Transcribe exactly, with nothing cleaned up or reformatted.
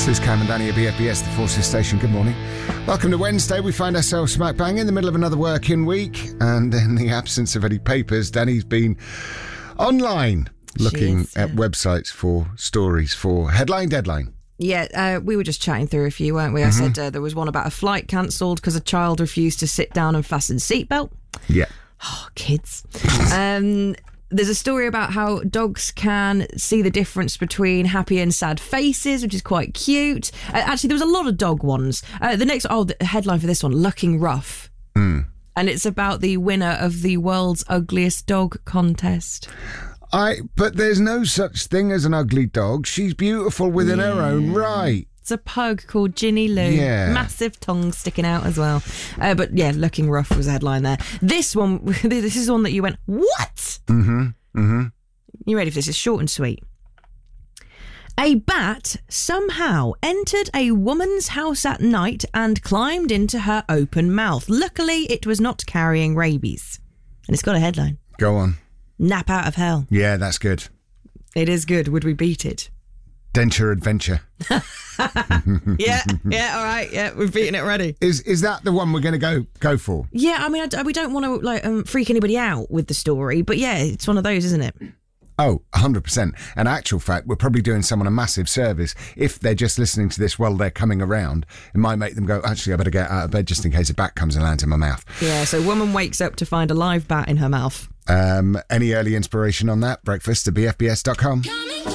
This is Cam and Danny at B F B S, the Forces Station. Good morning. Welcome to Wednesday. We find ourselves smack bang in the middle of another working week, and in the absence of any papers, Danny's been online looking is, yeah. at websites for stories for Headline Deadline. Yeah, uh, we were just chatting through a few, weren't we? I Mm-hmm. said uh, there was one about a flight cancelled because a child refused to sit down and fasten seatbelt. Yeah. Oh, kids. um, there's a story about how dogs can see the difference between happy and sad faces, which is quite cute. Uh, actually, there was a lot of dog ones. Uh, the next, oh, the headline for this one, Looking Rough. Mm. And it's about the winner of the world's ugliest dog contest. I. But there's no such thing as an ugly dog. She's beautiful within Yeah. her own right. It's a pug called Ginny Lou. Yeah. Massive tongue sticking out as well. Uh, but yeah, Looking Rough was the headline there. This one, this is one that you went, what? Mm-hmm. Mm-hmm. You ready for this? It's short and sweet. A bat somehow entered a woman's house at night and climbed into her open mouth. Luckily, it was not carrying rabies. And it's got a headline. Go on. Nap out of hell. Yeah, that's good. It is good. Would we beat it? Denture Adventure. yeah, yeah, all right. Yeah, we've beaten it already. Is is that the one we're going to go go for? Yeah, I mean, I, we don't want to like um, freak anybody out with the story, but yeah, it's one of those, isn't it? Oh, one hundred percent. In actual fact, we're probably doing someone a massive service. If they're just listening to this while they're coming around, it might make them go, actually, I better get out of bed just in case a bat comes and lands in my mouth. Yeah, so woman wakes up to find a live bat in her mouth. Um, any early inspiration on that? Breakfast at b f b s dot com.